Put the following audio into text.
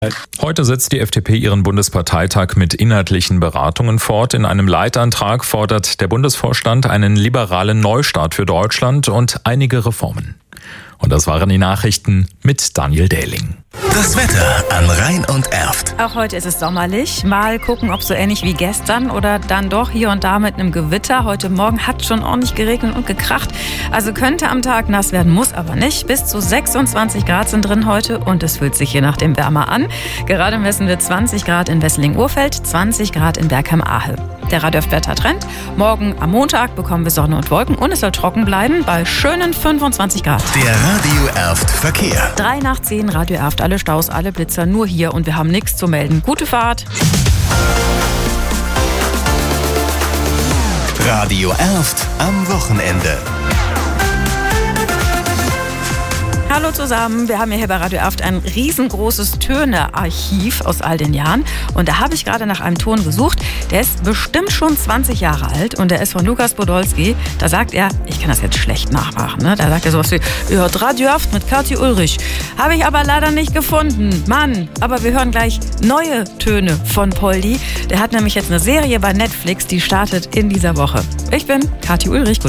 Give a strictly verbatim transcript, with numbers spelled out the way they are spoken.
Heute setzt die F D P ihren Bundesparteitag mit inhaltlichen Beratungen fort. In einem Leitantrag fordert der Bundesvorstand einen liberalen Neustart für Deutschland und einige Reformen. Und das waren die Nachrichten mit Daniel Dehling. Das Wetter an Rhein und Erft. Auch heute ist es sommerlich. Mal gucken, ob so ähnlich wie gestern oder dann doch hier und da mit einem Gewitter. Heute Morgen hat schon ordentlich geregnet und gekracht. Also könnte am Tag nass werden, muss aber nicht. Bis zu sechsundzwanzig Grad sind drin heute und es fühlt sich je nachdem wärmer an. Gerade messen wir zwanzig Grad in Wesseling-Urfeld, zwanzig Grad in Bergheim-Ahe. Der Radio Erft-Wettertrend. Morgen am Montag bekommen wir Sonne und Wolken und es soll trocken bleiben bei schönen fünfundzwanzig Grad. Der Radio Erft Verkehr. Drei nach zehn, Radio Erft, alle Staus, alle Blitzer, nur hier und wir haben nichts zu melden. Gute Fahrt. Radio Erft am Wochenende. Hallo zusammen, wir haben hier bei Radio Erft ein riesengroßes Töne-Archiv aus all den Jahren und da habe ich gerade nach einem Ton gesucht, der ist bestimmt schon zwanzig Jahre alt und der ist von Lukas Podolski. Da sagt er, ich kann das jetzt schlecht nachmachen, ne? Da sagt er sowas wie, ihr hört Radio Erft mit Kathi Ulrich. Habe ich aber leider nicht gefunden, Mann. Aber wir hören gleich neue Töne von Poldi. Der hat nämlich jetzt eine Serie bei Netflix, die startet in dieser Woche. Ich bin Kathi Ulrich, guten